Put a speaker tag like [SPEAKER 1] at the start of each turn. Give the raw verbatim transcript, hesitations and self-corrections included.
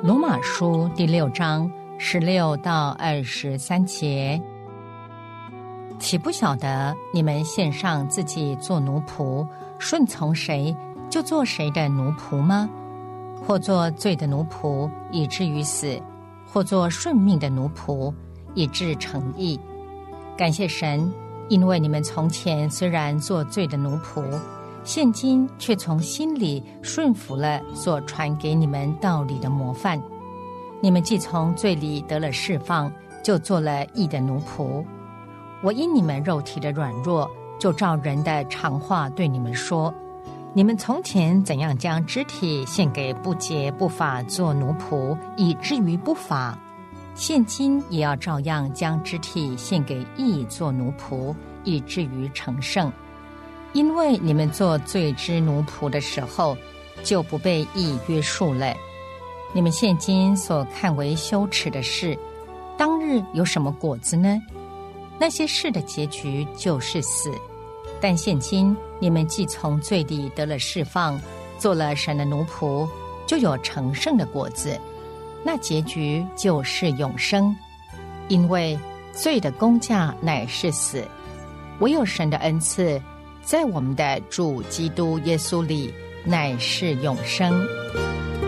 [SPEAKER 1] 罗马书第六章十六到二十三节，岂不晓得你们献上自己做奴仆，顺从谁就做谁的奴仆吗？或做罪的奴仆，以至于死；或做顺命的奴仆，以致成义。感谢神，因为你们从前虽然做罪的奴仆，现今却从心里顺服了所传给你们道理的模范。你们既从罪里得了释放，就做了义的奴仆。我因你们肉体的软弱，就照人的常话对你们说：你们从前怎样将肢体献给不洁不法做奴仆，以至于不法，现今也要照样将肢体献给义做奴仆，以至于成圣。因为你们做罪之奴仆的时候，就不被义约束了。你们现今所看为羞耻的事，当日有什么果子呢？那些事的结局就是死。但现今你们既从罪里得了释放，做了神的奴仆，就有成圣的果子，那结局就是永生。因为罪的工价乃是死，唯有神的恩赐在我们的主基督耶稣里乃是永生。